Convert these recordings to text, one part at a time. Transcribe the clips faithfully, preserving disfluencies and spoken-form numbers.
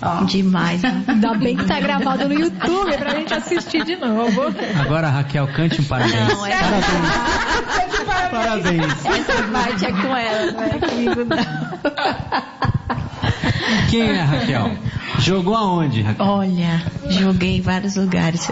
Oh. Demais. Né? Ainda bem que tá gravado no YouTube pra gente assistir de novo. Agora, Raquel, cante um parabéns. Não, é parabéns. Parabéns. Essa parte é com ela, não é comigo não. Quem é a Raquel? Jogou aonde, Raquel? Olha, joguei em vários lugares.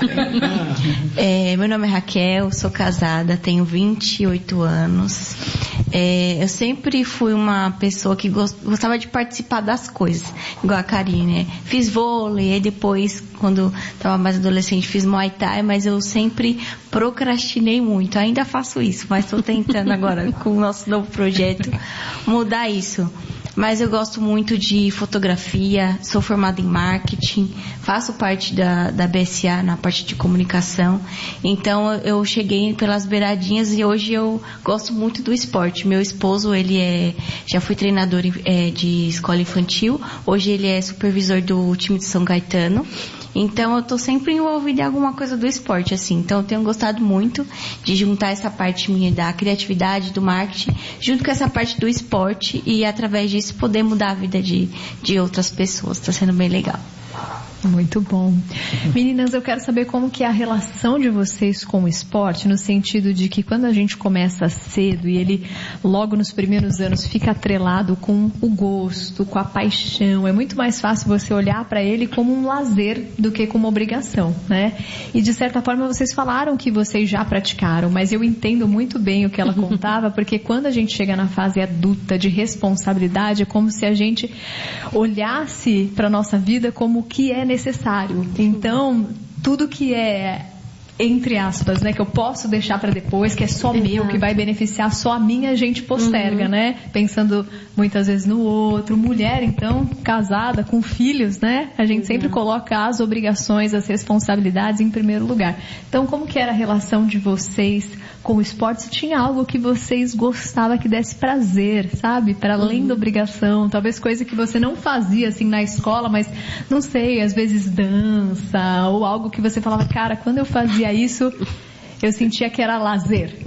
É, meu nome é Raquel, sou casada, tenho vinte e oito anos. É, eu sempre fui uma pessoa que gostava de participar das coisas, igual a Karine, né? Fiz vôlei, aí depois, quando estava mais adolescente, fiz Muay Thai, mas eu sempre procrastinei muito. Ainda faço isso, mas estou tentando agora, com o nosso novo projeto, mudar isso. Mas eu gosto muito de fotografia, sou formada em marketing, faço parte da, da B S A na parte de comunicação. Então eu cheguei pelas beiradinhas e hoje eu gosto muito do esporte. Meu esposo, ele é, já foi treinador é, de escola infantil, hoje ele é supervisor do time de São Caetano. Então eu estou sempre envolvida em alguma coisa do esporte, assim. Então eu tenho gostado muito de juntar essa parte minha da criatividade, do marketing, junto com essa parte do esporte e através disso poder mudar a vida de, de outras pessoas. Está sendo bem legal. Muito bom. Meninas, eu quero saber como que é a relação de vocês com o esporte, no sentido de que quando a gente começa cedo e ele logo nos primeiros anos fica atrelado com o gosto, com a paixão, é muito mais fácil você olhar para ele como um lazer do que como obrigação, né? E de certa forma vocês falaram que vocês já praticaram, mas eu entendo muito bem o que ela contava, porque quando a gente chega na fase adulta de responsabilidade, é como se a gente olhasse para a nossa vida como o que é necessário. necessário. Então, tudo que é, entre aspas, né, que eu posso deixar para depois, que é só uhum. meu, que vai beneficiar só a minha, a gente posterga, uhum. né? Pensando muitas vezes no outro. Mulher, então, casada, com filhos, né? A gente uhum. sempre coloca as obrigações, as responsabilidades em primeiro lugar. Então, como que era a relação de vocês com o esporte? Se tinha algo que vocês gostavam que desse prazer, sabe? Para além uhum. da obrigação, talvez coisa que você não fazia assim na escola, mas não sei, às vezes dança ou algo que você falava, cara, quando eu fazia isso, eu sentia que era lazer.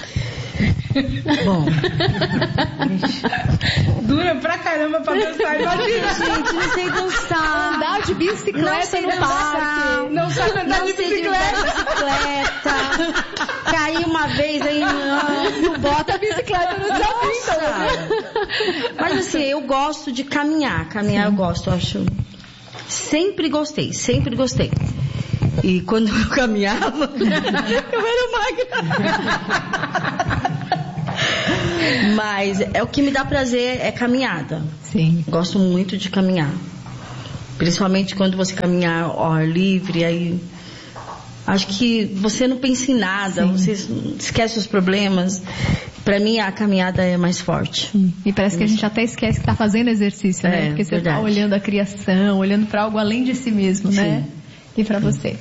Bom, dura pra caramba pra dançar, imagina. Gente, não sei dançar. Andar de bicicleta não sei no dançar. parque. Não sabe andar não de sei bicicleta. De bicicleta. Caí uma vez aí. Não, não bota a bicicleta no desafio. Mas assim, eu gosto de caminhar. Caminhar Sim. eu gosto, eu acho. Sempre gostei, sempre gostei. E quando eu caminhava, eu era magra. Mas é o que me dá prazer é caminhada. Sim. Gosto muito de caminhar. Principalmente quando você caminhar ao ar livre, aí acho que você não pensa em nada, Sim. você esquece os problemas. Pra mim a caminhada é mais forte. Sim. E parece que a gente até esquece que tá fazendo exercício, né? É, porque você verdade. tá olhando a criação, olhando pra algo além de si mesmo, Sim. né? E pra você?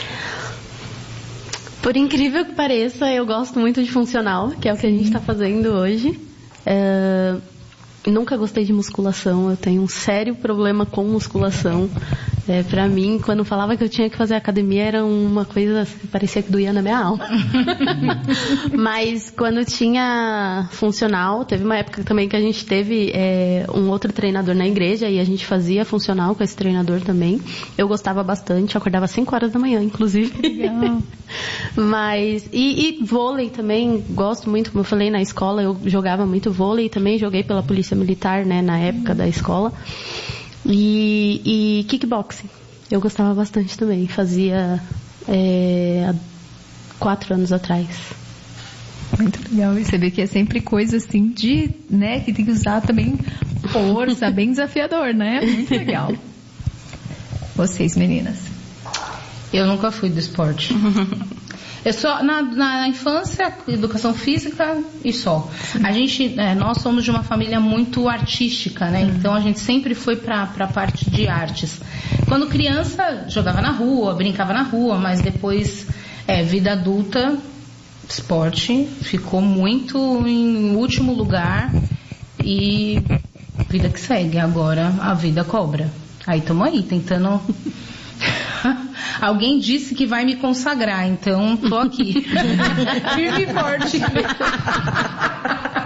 Por incrível que pareça, eu gosto muito de funcional, que é o que a gente está fazendo hoje. É, nunca gostei de musculação, eu tenho um sério problema com musculação. É, pra mim, quando falava que eu tinha que fazer academia, era uma coisa, parecia que doía na minha alma. Mas quando tinha funcional, teve uma época também que a gente teve é, um outro treinador na igreja e a gente fazia funcional com esse treinador também. Eu gostava bastante, eu acordava às cinco horas da manhã, inclusive. Legal. Mas, e, e vôlei também, gosto muito, como eu falei, na escola eu jogava muito vôlei, também joguei pela Polícia Militar, né, na época da escola. E, e kickboxing, eu gostava bastante também, fazia é, há quatro anos atrás. Muito legal, e você vê que é sempre coisa assim de, né, que tem que usar também força, bem desafiador, né? Muito legal. Vocês, meninas? Eu nunca fui do esporte. Eu só, na, na infância, educação física e só. A gente, é, nós somos de uma família muito artística, né? Então a gente sempre foi pra, pra parte de artes. Quando criança, jogava na rua, brincava na rua, mas depois, é, vida adulta, esporte, ficou muito em último lugar e vida que segue. Agora a vida cobra. Aí estamos aí, tentando... Alguém disse que vai me consagrar, então tô aqui. Firme e forte.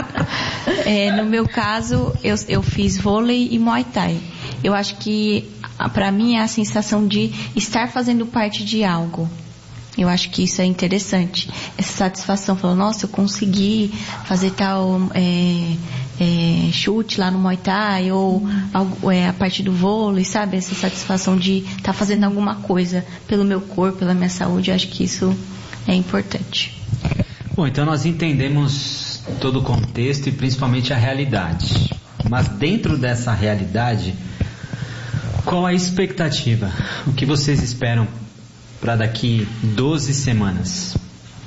É, no meu caso, eu, eu fiz vôlei e Muay Thai. Eu acho que para mim é a sensação de estar fazendo parte de algo. Eu acho que isso é interessante. Essa satisfação, falando, nossa, eu consegui fazer tal é, é, chute lá no Muay Thai, ou algo, é, a parte do vôlei, sabe? Essa satisfação de estar tá fazendo alguma coisa pelo meu corpo, pela minha saúde, eu acho que isso é importante. Bom, então nós entendemos todo o contexto e principalmente a realidade. Mas dentro dessa realidade, qual a expectativa? O que vocês esperam para daqui doze semanas?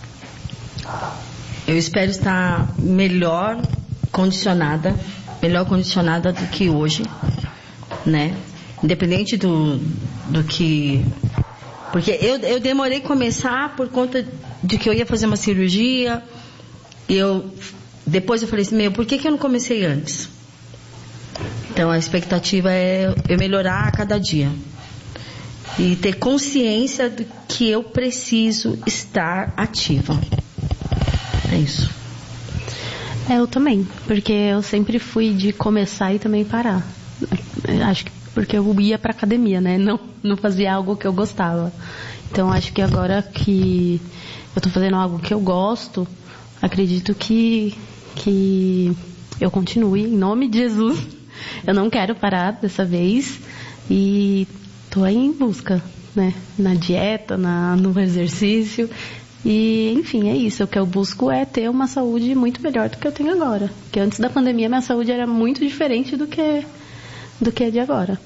Eu espero estar melhor condicionada, melhor condicionada do que hoje, né? Independente do, do que... Porque eu, eu demorei a começar por conta de que eu ia fazer uma cirurgia, e eu... Depois eu falei assim, meu, por que, que eu não comecei antes? Então a expectativa é eu melhorar a cada dia. E ter consciência de que eu preciso estar ativa. É isso. É, eu também. Porque eu sempre fui de começar e também parar. Acho que porque eu ia pra academia, né? Não, não fazia algo que eu gostava. Então acho que agora que eu tô fazendo algo que eu gosto, acredito que, que eu continue em nome de Jesus. Eu não quero parar dessa vez. E tô aí em busca, né? Na dieta, na, no exercício. E, enfim, é isso. O que eu busco é ter uma saúde muito melhor do que eu tenho agora. Porque antes da pandemia, minha saúde era muito diferente do que, do que é de agora.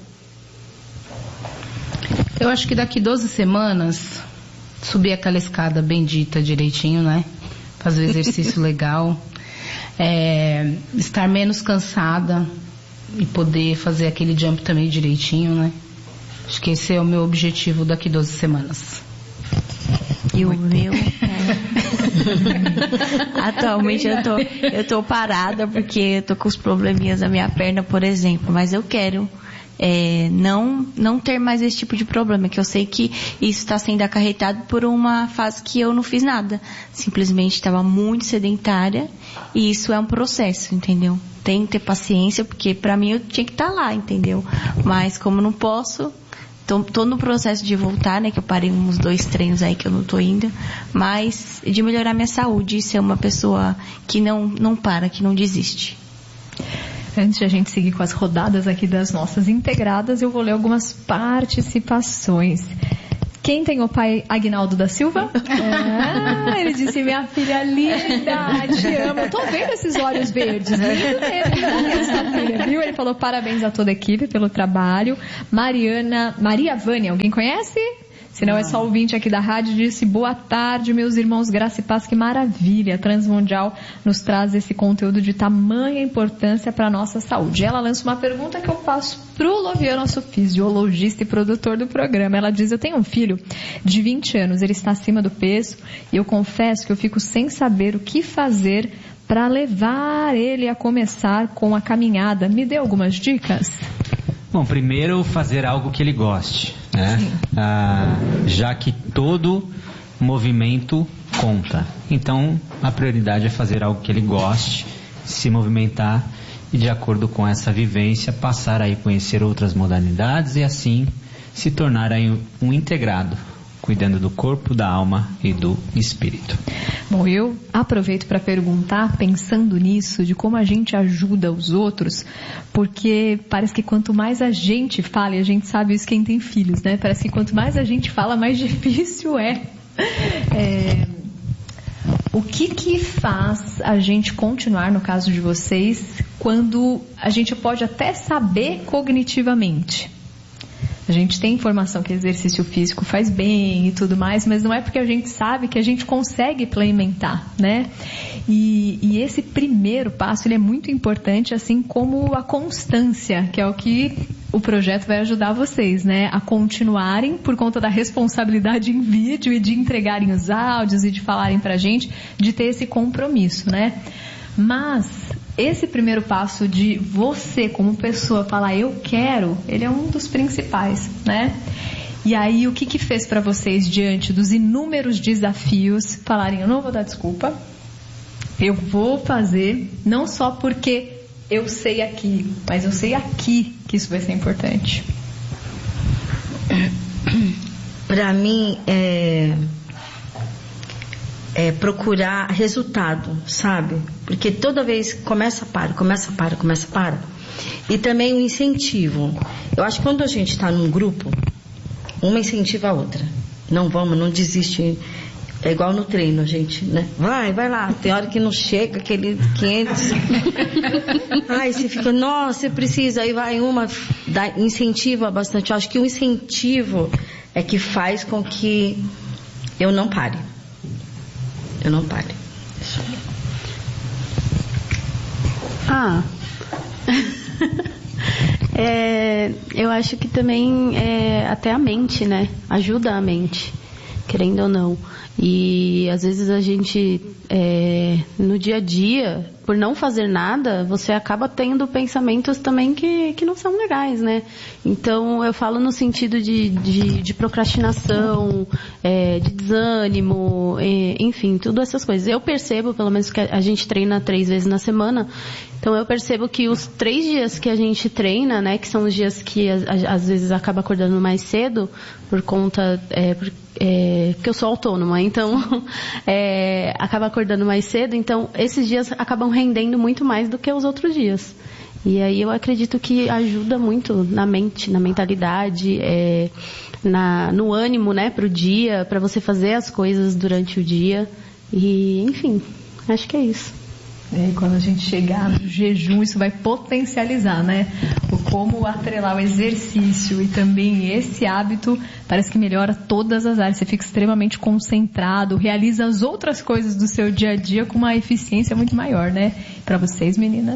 Eu acho que daqui doze semanas, subir aquela escada bendita direitinho, né? Fazer o exercício legal. É, estar menos cansada e poder fazer aquele jump também direitinho, né? Acho que esse é o meu objetivo daqui doze semanas. E o meu... Atualmente eu tô, eu tô parada porque eu tô com os probleminhas na minha perna, por exemplo. Mas eu quero é, não, não ter mais esse tipo de problema. Que eu sei que isso está sendo acarretado por uma fase que eu não fiz nada. Simplesmente estava muito sedentária. E isso é um processo, entendeu? Tem que ter paciência, porque pra mim eu tinha que estar lá, entendeu? Mas como não posso... Tô, tô no processo de voltar, né? Que eu parei uns dois treinos aí que eu não tô indo. Mas de melhorar minha saúde e ser uma pessoa que não, não para, que não desiste. Antes de a gente seguir com as rodadas aqui das nossas integradas, eu vou ler algumas participações. Quem tem o pai Aguinaldo da Silva? Ah, ele disse, minha filha linda, te amo. Eu tô vendo esses olhos verdes. Filha, viu? Ele falou parabéns a toda a equipe pelo trabalho. Mariana, Maria Vânia, alguém conhece? Se não é só ouvinte aqui da rádio, disse, boa tarde, meus irmãos, graça e paz, que maravilha. A Transmundial nos traz esse conteúdo de tamanha importância para a nossa saúde. Ela lança uma pergunta que eu faço pro Loviano, nosso fisiologista e produtor do programa. Ela diz, eu tenho um filho de vinte anos, ele está acima do peso, e eu confesso que eu fico sem saber o que fazer para levar ele a começar com a caminhada. Me dê algumas dicas? Bom, primeiro fazer algo que ele goste, né? Ah, já que todo movimento conta. Então, a prioridade é fazer algo que ele goste, se movimentar e, de acordo com essa vivência, passar aí a conhecer outras modalidades e assim se tornar aí um integrado, cuidando do corpo, da alma e do espírito. Bom, eu aproveito para perguntar, pensando nisso, de como a gente ajuda os outros, porque parece que quanto mais a gente fala, e a gente sabe isso quem tem filhos, né? Parece que quanto mais a gente fala, mais difícil é. é... O que que faz a gente continuar, no caso de vocês, quando a gente pode até saber cognitivamente? A gente tem informação que exercício físico faz bem e tudo mais, mas não é porque a gente sabe que a gente consegue implementar, né? E, e esse primeiro passo, ele é muito importante, assim como a constância, que é o que o projeto vai ajudar vocês, né? A continuarem por conta da responsabilidade em vídeo e de entregarem os áudios e de falarem pra gente, de ter esse compromisso, né? Mas esse primeiro passo de você como pessoa falar eu quero, ele é um dos principais, né? E aí o que que fez para vocês diante dos inúmeros desafios falarem eu não vou dar desculpa, eu vou fazer, não só porque eu sei aqui, mas eu sei aqui que isso vai ser importante? para mim, é, é procurar resultado, sabe? Porque toda vez começa, para, começa, para, começa, para. E também o incentivo. Eu acho que quando a gente está num grupo, uma incentiva a outra. Não vamos, não desiste. É igual no treino, gente, né? Vai, vai lá. Tem hora que não chega, aquele quinhentos. Ai, você fica, nossa, você precisa. Aí vai uma, dá, incentiva bastante. Eu acho que o incentivo é que faz com que eu não pare. Eu não pare. Ah. é, eu acho que também é, até a mente, né? Ajuda a mente, querendo ou não. E às vezes a gente, é, no dia a dia, por não fazer nada, você acaba tendo pensamentos também que, que não são legais, né? Então eu falo no sentido de, de, de procrastinação, é, de desânimo, é, enfim, tudo essas coisas. Eu percebo, pelo menos que a gente treina três vezes na semana, então eu percebo que os três dias que a gente treina, né, que são os dias que a, a, às vezes acaba acordando mais cedo, por conta, é, por, é, porque eu sou autônoma, então é, acaba acordando mais cedo, então esses dias acabam rendendo muito mais do que os outros dias. E aí eu acredito que ajuda muito na mente, na mentalidade, é, na, no ânimo, né, pro dia, para você fazer as coisas durante o dia. E, enfim, acho que é isso. É, e quando a gente chegar no jejum, isso vai potencializar, né? O como atrelar o exercício e também esse hábito, parece que melhora todas as áreas. Você fica extremamente concentrado, realiza as outras coisas do seu dia a dia com uma eficiência muito maior, né? Para vocês, meninas?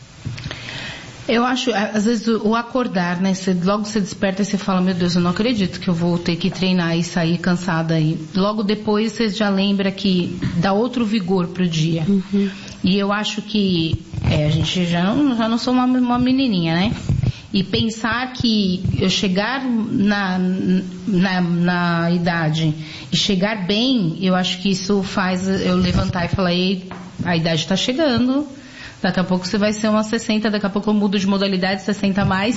Eu acho, às vezes, o acordar, né? Você, logo você desperta e você fala, meu Deus, eu não acredito que eu vou ter que treinar e sair cansada aí. Logo depois você já lembra que dá outro vigor pro dia. Uhum. E eu acho que, é, a gente já não, já não sou uma, uma menininha, né? E pensar que eu chegar na, na, na idade e chegar bem, eu acho que isso faz eu levantar e falar, ei, a idade está chegando. Daqui a pouco você vai ser uma sessenta, daqui a pouco eu mudo de modalidade, sessenta a mais.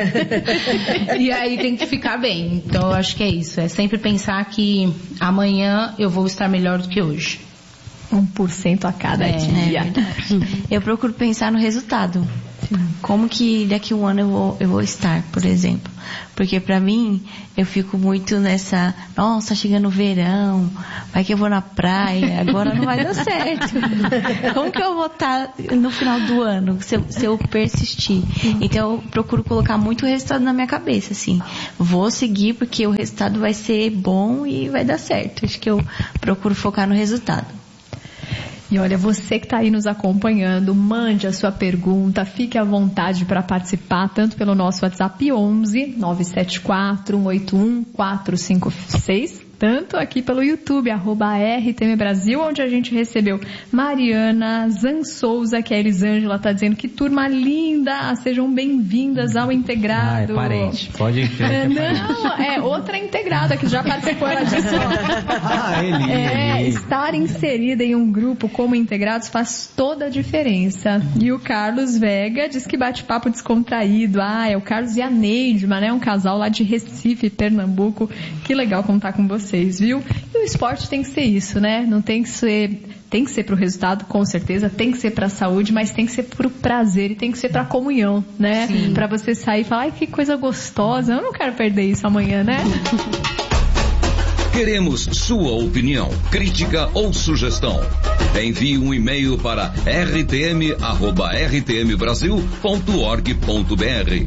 E aí tem que ficar bem. Então eu acho que é isso. É sempre pensar que amanhã eu vou estar melhor do que hoje. um por cento a cada é, dia. É eu procuro pensar no resultado. Sim. Como que daqui a um ano eu vou, eu vou estar, por exemplo. Porque pra mim, eu fico muito nessa, nossa, chegando o verão, vai que eu vou na praia, agora não vai dar certo. Como que eu vou estar no final do ano, se eu, se eu persistir? Então eu procuro colocar muito o resultado na minha cabeça, assim. Vou seguir porque o resultado vai ser bom e vai dar certo. Acho que eu procuro focar no resultado. E olha, você que está aí nos acompanhando, mande a sua pergunta, fique à vontade para participar, tanto pelo nosso WhatsApp onze nove sete quatro um oito um quatro cinco seis, tanto aqui pelo YouTube, arroba R T M Brasil, onde a gente recebeu Mariana Zan Souza, que a Elisângela está dizendo que turma linda, sejam bem-vindas ao Integrado. Ah, é parente, pode ir. É, não, é outra integrada que já participou disso. Ah, ele, é, ele. Estar inserida em um grupo como Integrados faz toda a diferença. E o Carlos Vega diz que bate-papo descontraído. Ah, é o Carlos e a Neidma, né? Um casal lá de Recife, Pernambuco. Que legal contar com vocês, viu? E o esporte tem que ser isso, né? Não tem que ser... Tem que ser pro resultado, com certeza, tem que ser pra saúde, mas tem que ser pro prazer e tem que ser pra comunhão, né? Sim. Pra você sair e falar, ai, que coisa gostosa, eu não quero perder isso amanhã, né? Queremos sua opinião, crítica ou sugestão. Envie um e-mail para r t m arroba r t m brasil ponto org ponto b r.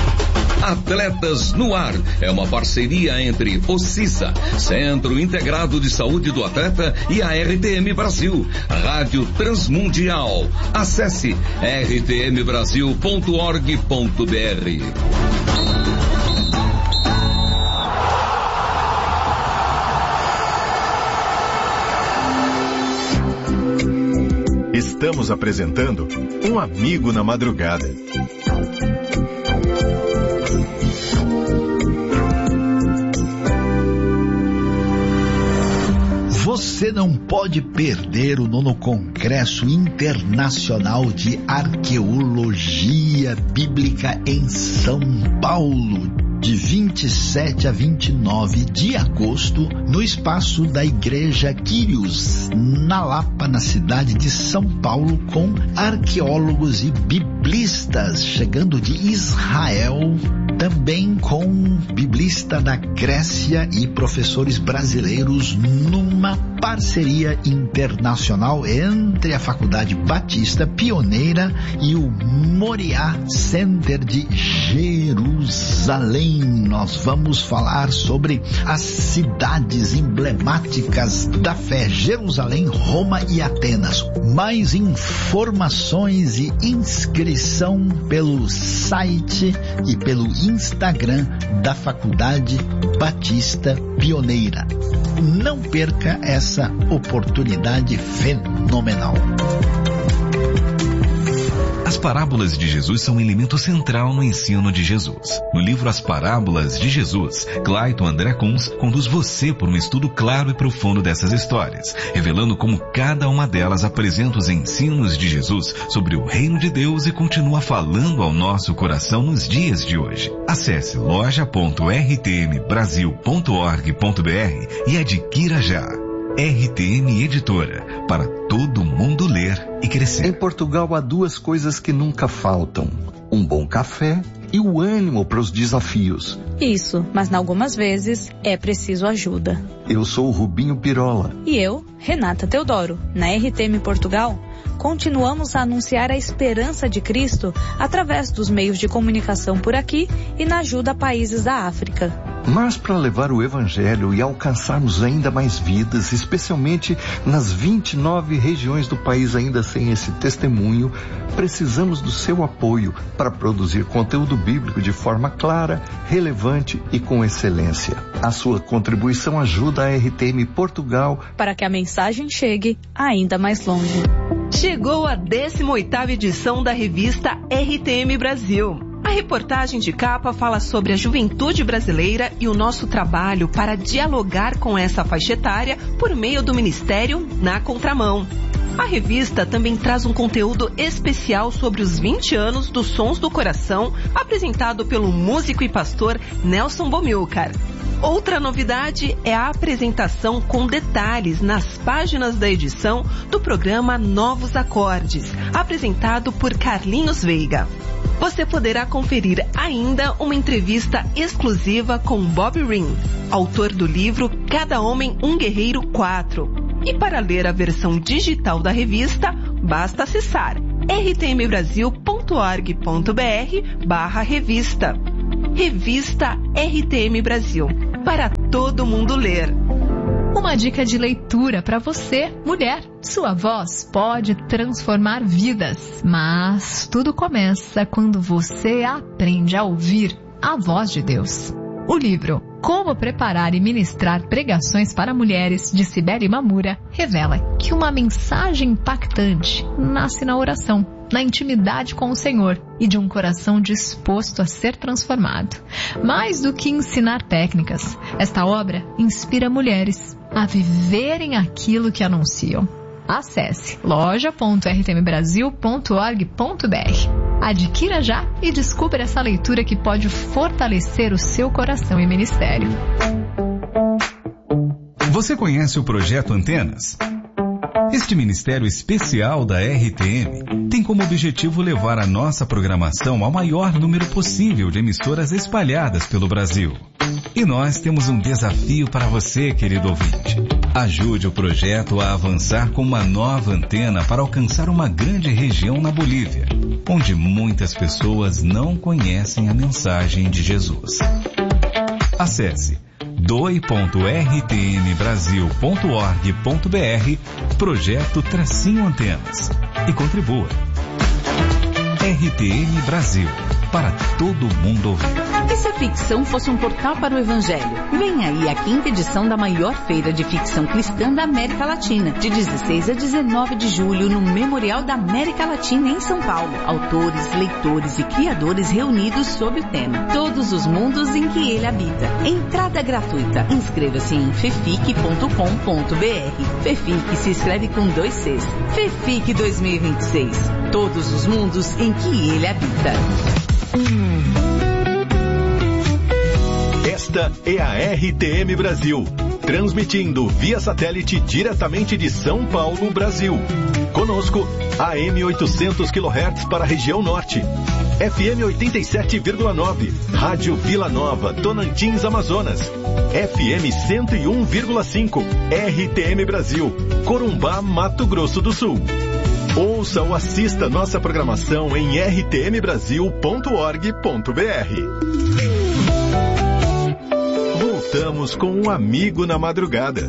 Atletas no Ar é uma parceria entre o CISA, Centro Integrado de Saúde do Atleta, e a R T M Brasil, Rádio Transmundial. Acesse r t m brasil ponto org ponto b r. Estamos apresentando Um Amigo na Madrugada. Você não pode perder o nono Congresso Internacional de Arqueologia Bíblica em São Paulo, de vinte e sete a vinte e nove de agosto, no espaço da Igreja Quírios, na Lapa, na cidade de São Paulo, com arqueólogos e biblistas chegando de Israel, também com biblista da Grécia e professores brasileiros, numa parceria internacional entre a Faculdade Batista Pioneira e o Moriá Center de Jerusalém. Nós vamos falar sobre as cidades emblemáticas da fé: Jerusalém, Roma e Atenas. Mais informações e inscrição pelo site e pelo Instagram da Faculdade Batista Pioneira. Não perca essa oportunidade fenomenal. As parábolas de Jesus são um elemento central no ensino de Jesus. No livro As Parábolas de Jesus, Clayton André Kunz conduz você por um estudo claro e profundo dessas histórias, revelando como cada uma delas apresenta os ensinos de Jesus sobre o reino de Deus e continua falando ao nosso coração nos dias de hoje. Acesse loja ponto r t m brasil ponto org ponto b r e adquira já. R T M Editora, para todo mundo ler e crescer. Em Portugal há duas coisas que nunca faltam: um bom café e o ânimo para os desafios. Isso, mas algumas vezes é preciso ajuda. Eu sou o Rubinho Pirola. E eu, Renata Teodoro. Na R T M Portugal, continuamos a anunciar a esperança de Cristo através dos meios de comunicação por aqui e na ajuda a países da África. Mas para levar o Evangelho e alcançarmos ainda mais vidas, especialmente nas vinte e nove regiões do país ainda sem esse testemunho, precisamos do seu apoio para produzir conteúdo bíblico de forma clara, relevante e com excelência. A sua contribuição ajuda a R T M Portugal para que a mensagem chegue ainda mais longe. Chegou a décima oitava edição da revista R T M Brasil. A reportagem de capa fala sobre a juventude brasileira e o nosso trabalho para dialogar com essa faixa etária por meio do Ministério Na Contramão. A revista também traz um conteúdo especial sobre os vinte anos dos Sons do Coração, apresentado pelo músico e pastor Nelson Bomilcar. Outra novidade é a apresentação com detalhes nas páginas da edição do programa Novos Acordes, apresentado por Carlinhos Veiga. Você poderá conferir ainda uma entrevista exclusiva com Bob Ring, autor do livro Cada Homem um Guerreiro quatro. E para ler a versão digital da revista, basta acessar r t m brasil ponto org ponto b r barra revista. Revista R T M Brasil, para todo mundo ler. Uma dica de leitura para você, mulher. Sua voz pode transformar vidas, mas tudo começa quando você aprende a ouvir a voz de Deus. O livro Como Preparar e Ministrar Pregações para Mulheres, de Cibele Mamura, revela que uma mensagem impactante nasce na oração, na intimidade com o Senhor e de um coração disposto a ser transformado. Mais do que ensinar técnicas, esta obra inspira mulheres a viverem aquilo que anunciam. Acesse loja ponto r t m brasil ponto org ponto b r. Adquira já e descubra essa leitura que pode fortalecer o seu coração e ministério. Você conhece o Projeto Antenas? Este ministério especial da R T M tem como objetivo levar a nossa programação ao maior número possível de emissoras espalhadas pelo Brasil. E nós temos um desafio para você, querido ouvinte. Ajude o projeto a avançar com uma nova antena para alcançar uma grande região na Bolívia, onde muitas pessoas não conhecem a mensagem de Jesus. Acesse doe ponto r t m brasil ponto org ponto b r Projeto Tracinho Antenas e contribua. R T M Brasil, para todo mundo ouvir. E se a ficção fosse um portal para o Evangelho? Vem aí a quinta edição da maior feira de ficção cristã da América Latina, de dezesseis a dezenove de julho, no Memorial da América Latina, em São Paulo. Autores, leitores e criadores reunidos sob o tema Todos os Mundos em que Ele Habita. Entrada gratuita. Inscreva-se em fefic ponto com ponto b r. Fefic se escreve com dois Cs. Fefic dois mil e vinte e seis. Todos os mundos em que Ele habita. Essa é a R T M Brasil, transmitindo via satélite diretamente de São Paulo, Brasil. Conosco, A M oitocentos quilohertz para a região norte, F M oitenta e sete vírgula nove, Rádio Vila Nova, Tocantins, Amazonas, F M cento e um vírgula cinco, R T M Brasil, Corumbá, Mato Grosso do Sul. Ouça ou assista nossa programação em r t m brasil ponto org ponto b r. Voltamos com um amigo na madrugada.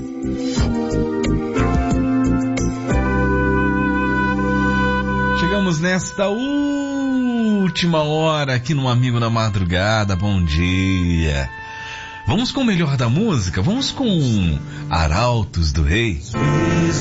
Chegamos nesta última hora aqui no Amigo na Madrugada. Bom dia. Vamos com o melhor da música? Vamos com Arautos do Rei.